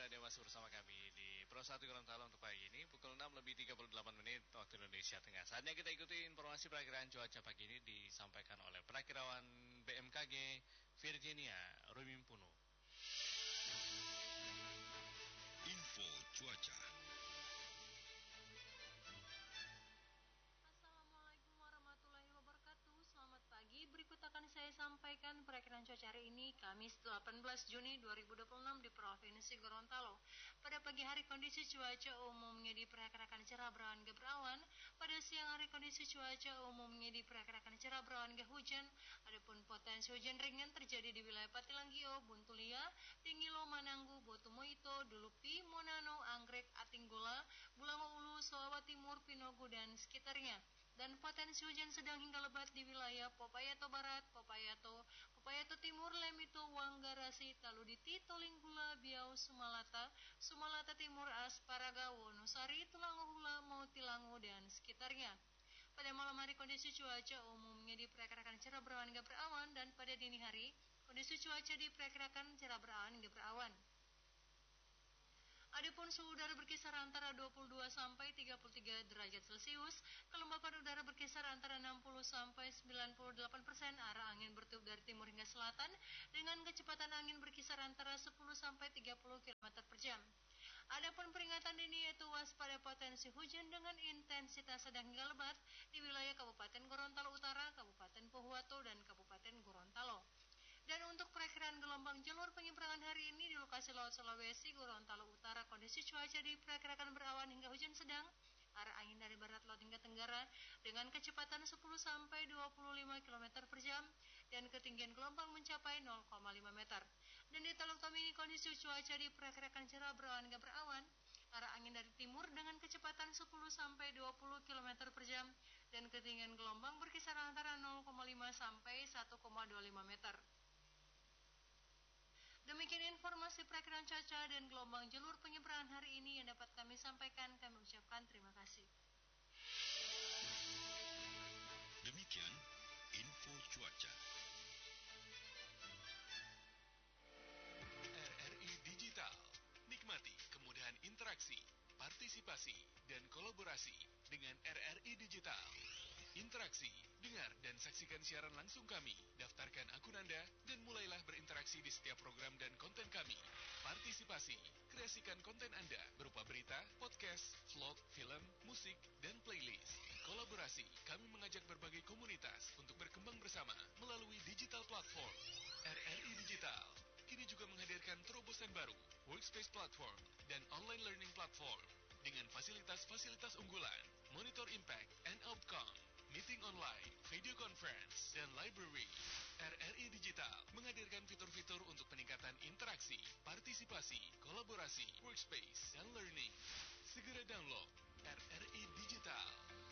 Anda masih bersama kami di Pro 1 Gorontalo untuk pagi ini pukul 6:38 waktu Indonesia Tengah. Saatnya kita ikuti informasi perakiraan cuaca pagi ini disampaikan oleh perakirawan BMKG Virginia Rumimpunu. Info cuaca. Warahmatullahi wabarakatuh. Selamat pagi. Berikut akan saya sampaikan perakiraan cuaca hari ini Kamis 18 Juni 2026 di Provinsi Gorontalo. Pada pagi hari kondisi cuaca umumnya diperkirakan cerah berawan hingga berawan. Pada siang hari kondisi cuaca umumnya diperkirakan cerah berawan hingga hujan. Adapun potensi hujan ringan terjadi di wilayah Patilanggio, Buntulia, Tingilo, Mananggu, Botumoito, Dulupi, Monano, Anggrek, Atinggola, Bulango Ulu, Sulawesi Timur, Pinogo dan sekitarnya. Dan potensi hujan sedang hingga lebat di wilayah Popayato Barat, Popayato Timur, Lemito, Wanggarasi, Taluditi, Tolinggula, Biau, Sumalata Timur, Asparaga, Wonosari, Tulangohula, Mautilango dan sekitarnya. Pada malam hari kondisi cuaca umumnya diperkirakan cerah berawan hingga berawan dan pada dini hari kondisi cuaca diperkirakan cerah berawan hingga berawan. Adapun suhu udara berkisar antara 22 sampai 33 derajat Celcius, kelembapan udara berkisar antara 60 sampai 98%, arah angin bertiup dari timur hingga selatan dengan kecepatan angin berkisar antara 10 sampai 30 km per jam. Adapun peringatan dini yaitu waspada potensi hujan dengan intensitas sedang hingga lebat di wilayah Kabupaten Gorontalo Utara, Kabupaten Pohuwato dan Kabupaten Gorontalo. Dan untuk perakiraan gelombang jalur penyeberangan hari ini di lokasi Laut Sulawesi, Gorontalo Utara, kondisi cuaca diperkirakan berawan hingga hujan sedang, arah angin dari barat laut hingga tenggara dengan kecepatan 10 sampai 25 km per jam dan ketinggian gelombang mencapai 0,5 meter. Dan di Teluk Tomini kondisi cuaca diperkirakan cerah berawan hingga berawan, arah angin dari timur dengan kecepatan 10 sampai 20 km per jam dan ketinggian gelombang berkisar antara 0,5 sampai 1,25 meter. Demikian informasi perakiraan cuaca dan gelombang jalur penyeberangan hari ini yang dapat kami sampaikan. Kami ucapkan terima kasih. Demikian info cuaca. RRI Digital. Nikmati kemudahan interaksi, partisipasi, dan kolaborasi dengan RRI Digital. Interaksi, dengar dan saksikan siaran langsung kami, daftarkan akun Anda, dan mulailah berinteraksi di setiap program dan konten kami. Partisipasi, kreasikan konten Anda berupa berita, podcast, vlog, film, musik, dan playlist. Kolaborasi, kami mengajak berbagai komunitas untuk berkembang bersama melalui digital platform. RRI Digital kini juga menghadirkan terobosan baru, Workspace Platform, dan Online Learning Platform, dengan fasilitas-fasilitas unggulan, Monitor Impact and Outcome, meeting online, video conference, dan library. RRI Digital menghadirkan fitur-fitur untuk peningkatan interaksi, partisipasi, kolaborasi, workspace, dan learning. Segera download RRI Digital.